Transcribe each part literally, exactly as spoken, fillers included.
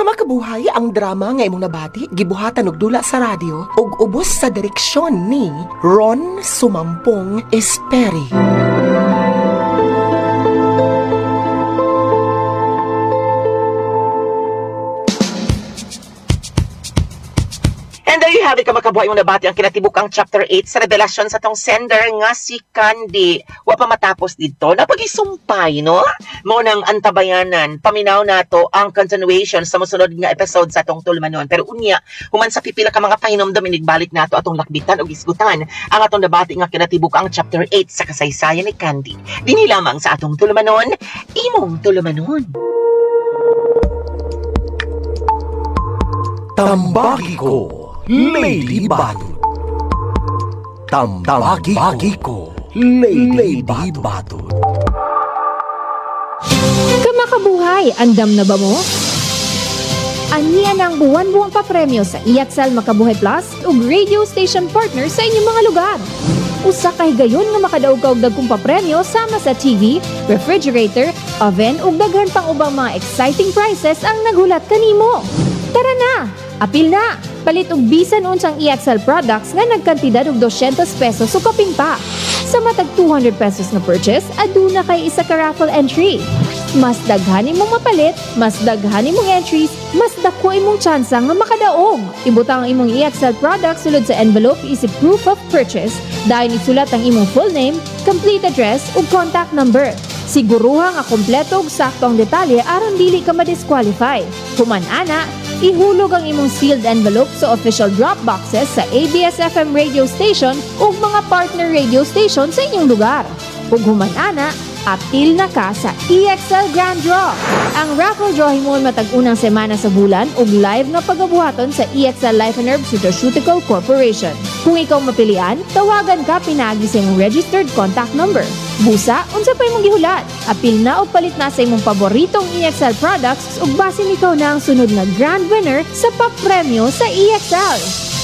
Kamakabuhay ang drama nga imong nabati, gibuhatan og dula sa radyo ug ubos sa direksyon ni Ron Sumampong Esperi. And there you have it, kamakabuhay mo nabati ang kinatibukang chapter eight sa revelasyon sa tong sender nga si Candy. Wa pa matapos dito, napag-isumpay, no? Mo nang antabayanan, paminaw nato ang continuation sa musunod nga episode sa tong tulmanon. Pero unya, human sa pipila ka mga pahinomdom, inigbalik nato atong lakbitan o isgutan ang atong nabati nga kinatibukang chapter eight sa kasaysayan ni Candy. Dini lamang sa atong tulmanon, imong tulmanon. Tambaki ko, Lady Bato. Tambaki ko, Lady Bato. Kamakabuhay, andam na ba mo? Aniya ng buwan-buwang papremyo sa E X L Makabuhay Plus ug radio station partner sa inyong mga lugar. Usa ka higayon nga makadaog og dagkong papremyo sama sa T V, refrigerator, oven ug daghan pang ubang mga exciting prizes ang naghulat kanimo. Tara na! Apil na! Palit og bisan unsang E X L products nga nagkantidad og two hundred pesos o kaping pa. Sa matag two hundred pesos na purchase, aduna kay isa ka raffle entry. Mas daghan imong mapalit, mas daghan imong entries, mas dako imong tsansa nga makadaog. Ibutang ang imong E X L products sulod sa envelope isip proof of purchase. Dahil isulat ang imong full name, complete address ug contact number. Siguruha nga kompleto ug sakto ang detalye aron dili ka ma-disqualify. Human ana, ihulog ang imong sealed envelope sa official drop boxes sa A B S F M radio station ug mga partner radio station sa inyong lugar. Ug human ana, apil na ka sa E X L Grand Draw. Ang raffle draw himon matag unang semana sa bulan ug live na pagabuhaton sa E X L Life and Herb Nutraceutical Corporation. Kung ikaw mapilian, tawagan ka pinagi sa imong registered contact number. Busa, unsa pa imong gihulat? Apil na o palit na sa imong paboritong E X L products ug basin ikaw na ang sunod na grand winner sa papremyo sa E X L.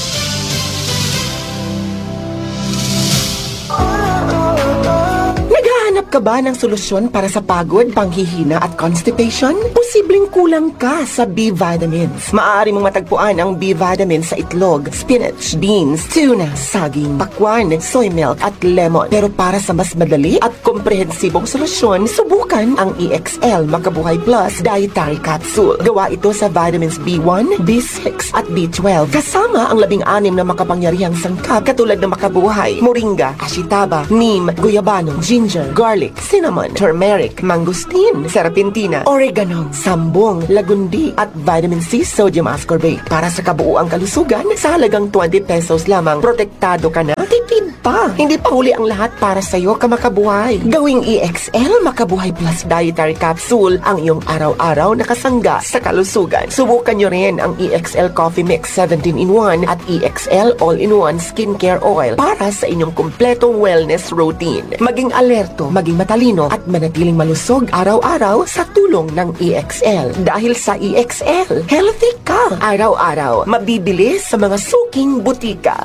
Naghahanap ka ba ng solusyon para sa pagod, panghihina at constipation? Posibleng kulang ka sa B-vitamins. Maaari mong matagpuan ang B-vitamins sa itlog, spinach, beans, tuna, saging, pakwan, soy milk at lemon. Pero para sa mas madali at komprehensibong solusyon, subukan ang E X L Makabuhay Plus Dietary Capsule. Gawa ito sa vitamins B one, B six at B twelve. Kasama ang labing anim na makapangyarihang sangkap katulad ng makabuhay, moringa, ashitaba, neem, guyabano, ginger, garlic, cinnamon, turmeric, mangosteen, serpentina, oregano, sambong, lagundi, at vitamin C sodium ascorbate. Para sa kabuuang kalusugan, sa halagang twenty pesos lamang, protektado ka na, tipid pa. Hindi pa huli ang lahat para sa'yo, kamakabuhay. Gawing E X L Makabuhay Plus Dietary Capsule ang iyong araw-araw na kasangga sa kalusugan. Subukan nyo rin ang E X L Coffee Mix seventeen in one at E X L All-in-One Skincare Oil para sa inyong kumpletong wellness routine. Maging alerto, maging matalino at manatiling malusog araw-araw sa tulong ng E X L. Dahil sa E X L, healthy ka araw-araw. Mabibili sa mga suking butika.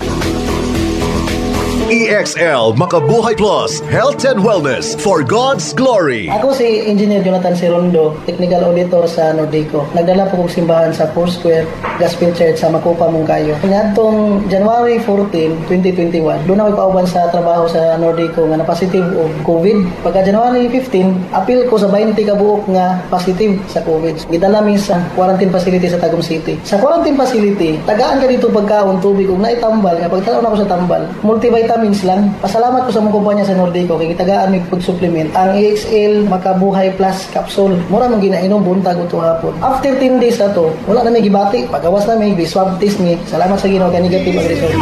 E X L Makabuhay Plus, Health and Wellness for God's Glory. Ako si Engineer Jonathan Sirondo, Technical Auditor sa Nordico. Nagdala po kong simbahan sa Foursquare Gospel Church sa Makupa, Mungkayo. Ngadtong January fourteen, twenty twenty-one, doon ako ipauban sa trabaho sa Nordico nga na-positive og COVID. Pagka January fifteen, apil ko sa twenty ka buok nga positive sa COVID. Gidala mi sa quarantine facility sa Tagum City. Sa quarantine facility, tagaan ka dito pagkaon, tubig ug naitambal. Kapag tanaw ako sa tambal, multivitamins lang. Pasalamat ko sa mong kumpanya sa Nordico kay gitagaan mi food supplement. Ang E X L Makabuhay Plus Capsule. Mura mong ginainom buntag uto hapon. After ten days na to, wala na may gibati. Pagawas na may swab test ni. Salamat sa Ginoo kay negative ang result.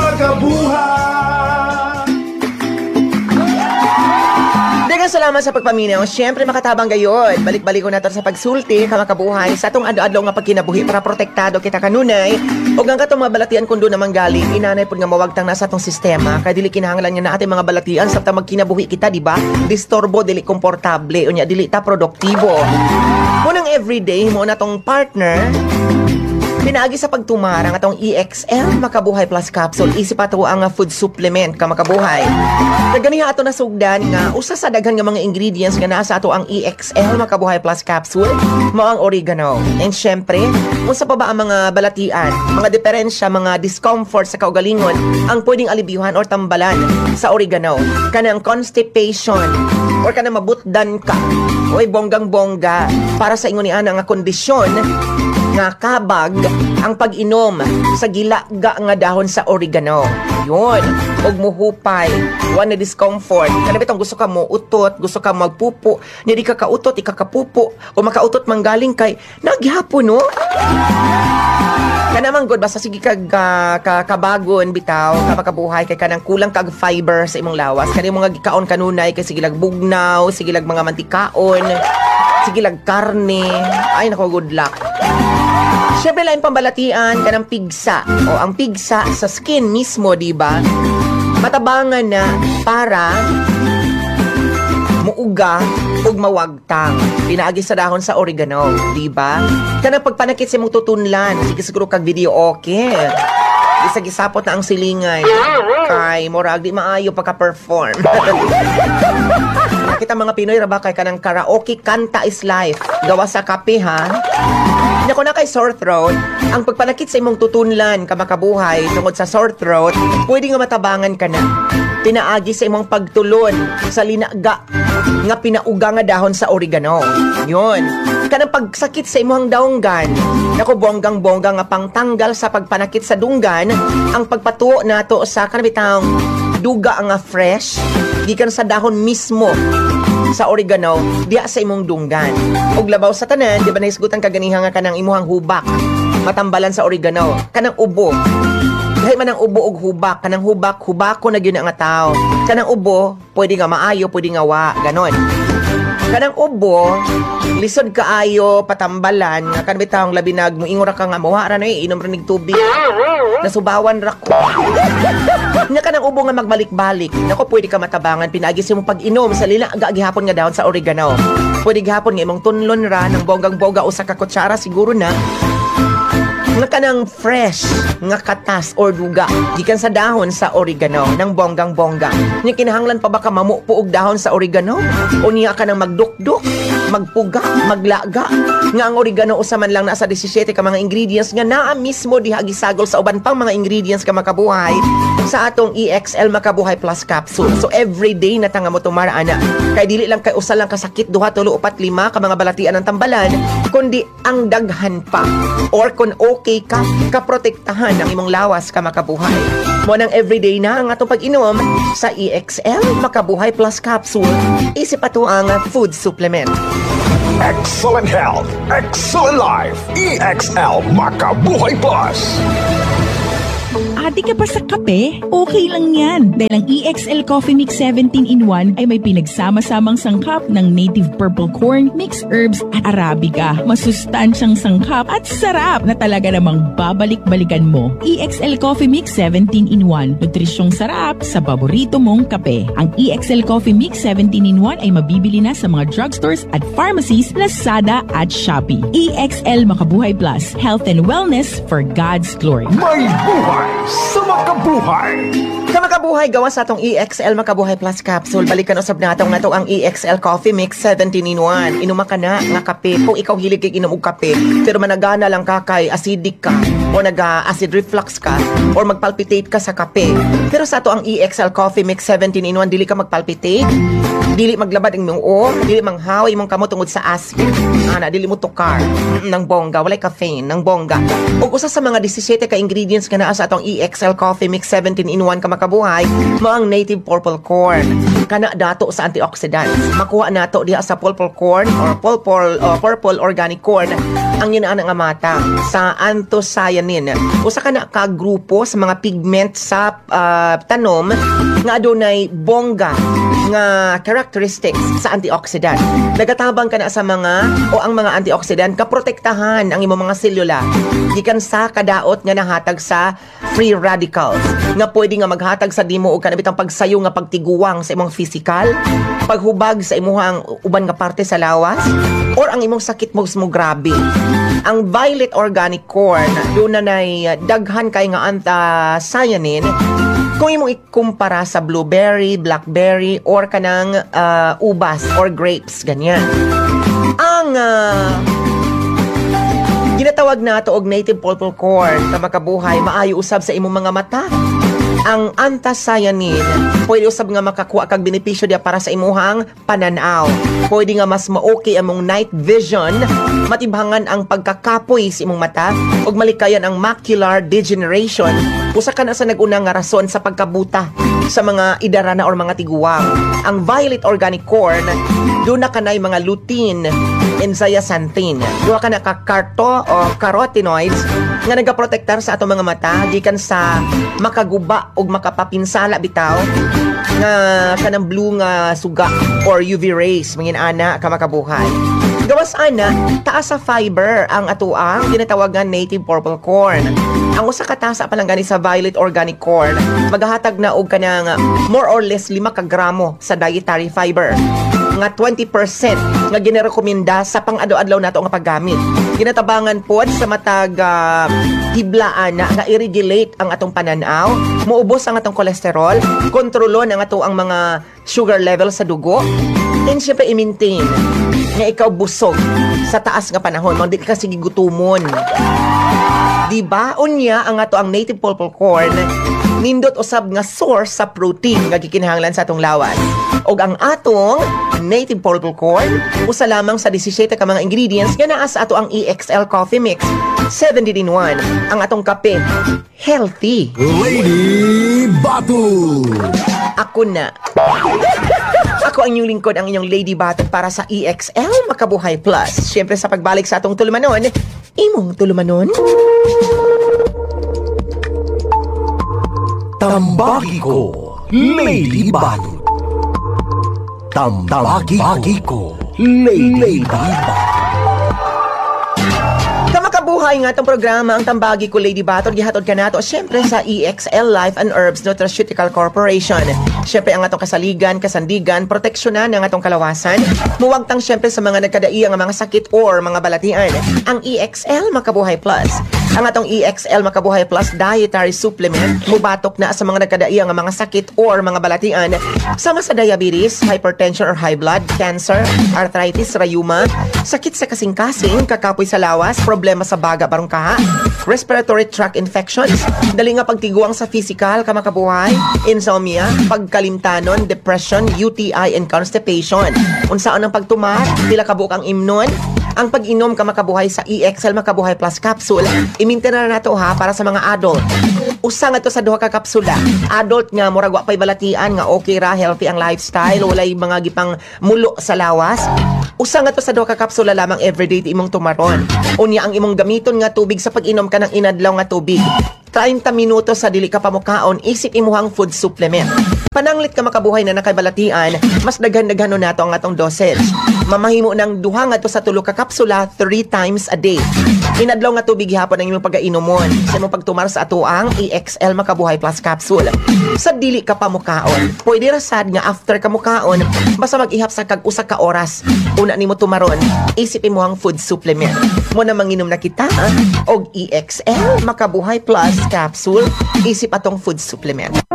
Daghang salamat sa pagpaminaw. Siyempre makatabang gayod. Balik-balik ko na to sa pagsulti, kamakabuhay, sa atong adlaw-adlaw nga pagkinabuhi para protektado kita kanunay. O ang katong mga balatian kundo naman galing, inanay po nga mawagtang nasa atong sistema. Kaya dili kinahanglan nga na ating mga balatian sa magkinabuhi kita, di ba? Disturbo, dili komportable, unya dili ta produktibo. Munang everyday mo na tong partner Pinaagi sa pagtumarang atong E X L Makabuhay Plus Capsule. Isip ato ang uh, food supplement ka makabuhay. Kaganiha ato nasugdan nga usa sa daghan nga mga ingredients nga naa sa ato ang E X L Makabuhay Plus Capsule mao ang oregano. And syempre, unsa pa ba ang mga balatian, mga diferensya, mga discomfort sa kaugalingon ang pwedeng alibyuhan or tambalan sa oregano? Kanang constipation or kanang mabutdan ka oy bonggang-bongga para sa ingon ni ana nga kondisyon nga kabag ang pag-inom sa gilaga nga dahon sa oregano. Yun. Og muhupay. One na discomfort. Kanabit ang gusto ka mo utot, gusto ka magpupo, hindi ka kautot, ikakapupo, o makautot manggaling kay nagyapon, no? Kanamang good, basta sige kag uh, kabagon, bitaw, kapakabuhay, kay kanang kulang kag fiber sa imong lawas. Kani mga gikaon kanunay, kay sige lag bugnaw, sige lag mga mantikaon, sige lag karne. Ay, nako, good luck. Siyempre lang pambalatian ka ng pigsa. O ang pigsa sa skin mismo, di ba? Matabangan na para muuga ug mawagtang. Pinaagi sa dahon sa oregano, di ba? Kanang pagpanakit sa imong tutunlan. Sige siguro kag video okay. Isa gisapot na ang silingay. Kay morag di maayo pagka-perform. Kita mga Pinoy ra ba kay kanang karaoke kanta is life. Gawa sa kape ha. Nako na kay sore throat, ang pagpanakit sa imong tutunlan ka makabuhay tungod sa sore throat, pwede nga matabangan ka na. Pinaagi sa imong pagtulon sa linaga nga pinauga nga dahon sa oregano. Yun. Kanang pagsakit sa imong daunggan, nako bonggang-bongga nga pangtanggal sa pagpanakit sa dunggan, ang pagpatuo nato sa kanabitang duga nga fresh gikan sa dahon mismo sa oregano diya sa imong dunggan. Og labaw sa tanan, di ba naisgutan kaganiha nga kanang imuhang hubak, matambalan sa oregano, kanang ubo. Dahil man ang ubo og hubak, kanang hubak, hubako na gyud nga tao. Kanang ubo, pwede nga maayo, pwede nga wa, ganon. Kanang ubo, lisod kaayo, patambalan, nga kan bitawng labinag, muingon ra ka nga, mawara na eh, inom ra nig tubig. Nasubawan ra ko. Nga kanang ubo nga magbalik-balik, nako pwede ka matabangan, pinaagi sa imong pag-inom sa lila, gagihapon nga dahon sa oregano. Pwede gihapon nga imong tunlon ra, ng bonggang-bongga, usa ka kutsara, siguro na, nga kanang fresh nga katas or duga gikan sa dahon sa oregano ng bonggang-bongga. Nya kinahanglan pa ba ka mamupo og dahon sa oregano o niya ka nang magdukduk, magpuga, maglaga nga ang oregano usa man lang nasa seventeen ka mga ingredients nga naa mismo diha gisagol sa uban pang mga ingredients ka makabuhay sa atong E X L Makabuhay Plus Capsule. So every day na tanga mo tumara ana. Kay dili lang kay usa lang kasakit, duha, tulo, upat, lima ka mga balatian ng tambalan, kundi ang daghan pa or kun okay ka, kaprotektahan ang imong lawas ka makabuhay. Mo nang everyday na ang atong pag-inom sa E X L Makabuhay Plus Capsule. Isip ato ang food supplement. Excellent health, excellent life. E X L Makabuhay Plus. Ate ka pa sa kape? Okay lang yan. Dahil ang E X L Coffee Mix seventeen in one ay may pinagsama-samang sangkap ng native purple corn, mixed herbs at Arabica. Masustansyang sangkap at sarap na talaga namang babalik-balikan mo. E X L Coffee Mix seventeen in one. Nutrisyong sarap sa paborito mong kape. Ang E X L Coffee Mix seventeen in one ay mabibili na sa mga drugstores at pharmacies, Lazada at Shopee. E X L Makabuhay Plus. Health and wellness for God's glory. May buhay sa makabuhay. Sa makabuhay, gawa sa atong E X L Makabuhay Plus Capsule. Balikan usab natong nato ang E X L Coffee Mix seventeen in one. Inuma ka na nga kape. Kung ikaw hilig kay inom og kape, pero managana lang ka kay acidic ka o nag-acid reflux ka or magpalpitate ka sa kape. Pero sa ato ang E X L Coffee Mix seventeen in one, dili ka magpalpitate, dili maglabad ang imong o, dili manghaw imong kamot tungod sa acid. Ana, dili mo tukar nang bongga, walay caffeine nang bongga. Ug usa sa mga seventeen ka ingredients nga naa sa atong E X L Coffee Mix seventeen in one ka makabuhay, mao ang native purple corn. Kana dato sa antioxidants. Makuha nato diha sa purple corn or purple uh, purple organic corn ang yinaan nga mata sa anthocyanin. Usa kana ka grupo sa mga pigment sa uh, tanom nga adunay bongga nga characteristics sa antioxidant. Nagatabang kana sa mga o ang mga antioxidant kaprotektahan ang imong mga selula gikan sa kadaot nga nahatag sa free radicals nga pwede nga maghatag sa dimo og kanabitang pagsayo nga pagtiguwang sa imong physical, paghubag sa imuhang uban nga parte sa lawas, or ang imong sakit mo mo grabe. Ang Violet Organic Corn, doon na nay daghan kay nga anthocyanin kung imong ikumpara sa blueberry, blackberry, or kanang uh, ubas or grapes, ganyan. Ang uh, ginatawag na ito og native purple corn na makabuhay, maayo usab sa imong mga mata. Ang anthocyanin, pwede usab nga makakuha kag benepisyo diya para sa imuhang pananaw. Pwede nga mas ma-okay among night vision, matibhangan ang pagkakapoy sa imong mata, ug malikayan ang macular degeneration. Usa ka na sa nag-unang nga rason sa pagkabuta sa mga idarana or mga tiguwang. Ang Violet Organic Corn, doon na kanay mga lutein and zeaxanthin. Duha ka na ka-carto o carotenoids nga nagaprotektar sa atong mga mata gikan sa makaguba o makapapinsala bitaw nga kanang blue nga suga or U V rays mangin ana ka makabuhay. Gawas ana, taas sa fiber ang atuang ginatawagan native purple corn. Ang usa ka tasa pa lang gani sa Violet Organic Corn, maghahatag na og kanang more or less lima ka gramo sa dietary fiber, nga twenty percent nga ginerekomenda sa pang-adlaw nato nga paggamit. Ginatabangan pod sa matag uh, hiblaan na nga i-regulate ang atong pananaw, muubos ang atong kolesterol, kontrolon ang ato ang mga sugar level sa dugo, and syempre i-maintain nga ikaw busog sa taas nga panahon, mga di ka sige gutumon. Diba? Unya ang ato ang native purple corn, nindot usab nga source sa protein nga gikinahanglan sa atong lawas. Og ang atong native purple corn, usa lamang sa seventeen ka mga ingredients nga naa sa ato ang E X L Coffee Mix seventeen in one. Ang atong kape, healthy. Lady Batu. Ako na. Ako ang inyong lingkod, ang inyong Lady Batu para sa E X L Makabuhay Plus. Siyempre sa pagbalik sa atong tulumanon, imong tulumanon. Tambagi ko, Lady Batu. Tambagi ko, Lady Batu. Kamakabuhay nga itong programa, ang Tambagi ko, Lady Batu, gihatod ka nato siyempre sa E X L Life and Herbs Nutraceutical Corporation. Siyempre ang atong kasaligan, kasandigan, proteksyonan ng atong kalawasan, muwagtang siyempre sa mga nagkadaiang mga sakit or mga balatian. Ang E X L Makabuhay Plus. Ang atong E X L Makabuhay Plus Dietary Supplement, mubatok na sa mga nagkadaiang mga sakit or mga balatian, sama sa diabetes, hypertension or high blood, cancer, arthritis, rheuma, sakit sa kasing-kasing, kakapoy sa lawas, problema sa baga barong kaha, respiratory tract infections, dali nga pagtiguang sa physical, kamakabuhay, insomnia, pagkalimtanon, depression, U T I, and constipation. Unsaon ang pagtumar, pila kabuok ang imnon, ang pag-inom ka makabuhay sa E X L Makabuhay Plus Capsule. Imintin na nato ha para sa mga adult. Usa nga to sa duha ka kapsula. Adult nga murag wa pay balatian nga okay ra, healthy ang lifestyle, walay mga gipang mulo sa lawas. Usa nga to sa duha ka kapsula lamang everyday ti imong tumaron. Unya ang imong gamiton nga tubig sa pag-inom ka ng inadlaw nga tubig. thirty minutos sa dili ka pamukaon, isip imuhang food supplement. Pananglit ka makabuhay na nakaibalatian, mas daghan-daghanon nato ang atong dosage. Mamahimo ng duha nga to sa tulo ka kapsula three times a day. Inadlaw nga tubig gihapon ang imong pagainomon sa imong pagtumar sa atuang E X L Makabuhay Plus Capsule. Sa dili ka pamukaon, pwede ra sad nga after ka mukaon, basta mag-ihap sa kag usa ka oras. Una nimo tumaron, isip imuhang food supplement. Mo na manginom na kita ha? Og E X L Makabuhay Plus Capsule, isip atong food supplement.